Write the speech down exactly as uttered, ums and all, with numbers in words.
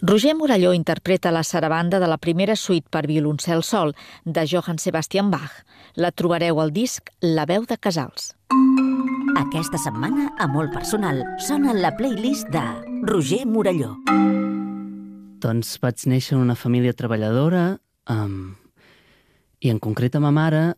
Roger Morelló interpreta la sarabanda de la primera suite per violoncel sol de Johann Sebastian Bach. La trobareu al disc La veu de Casals. Aquesta setmana, a Molt Personal, sona la playlist de Roger Morelló. Doncs vaig néixer en una família treballadora um, i en concret a ma mare